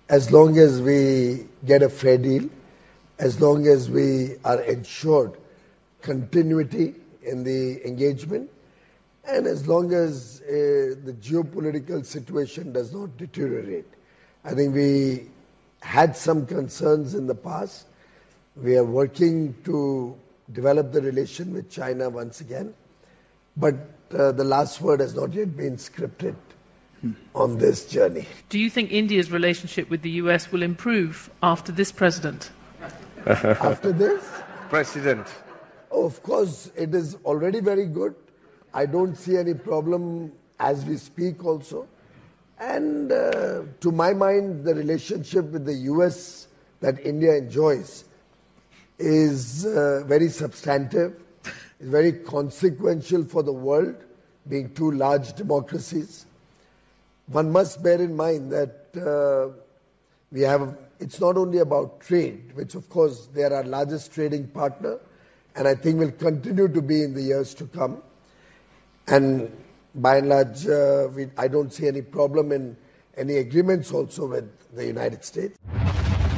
as long as we get a fair deal, as long as we are ensured continuity in the engagement, and as long as the geopolitical situation does not deteriorate. I think we had some concerns in the past. We are working to develop the relation with China once again, but the last word has not yet been scripted on this journey. Do you think India's relationship with the US will improve after this president? After this? President. Oh, of course, it is already very good. I don't see any problem as we speak also. And to my mind, the relationship with the US that India enjoys is very substantive, is very consequential for the world, being two large democracies. One must bear in mind that it's not only about trade, which of course they are our largest trading partner, and I think will continue to be in the years to come. And by and large, I don't see any problem in any agreements also with the United States.